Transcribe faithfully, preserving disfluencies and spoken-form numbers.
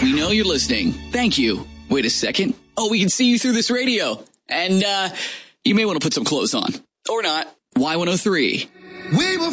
We know you're listening. Thank you. Wait a second. Oh, we can see you through this radio. And uh, you may want to put some clothes on. Or not. Y one oh three. We will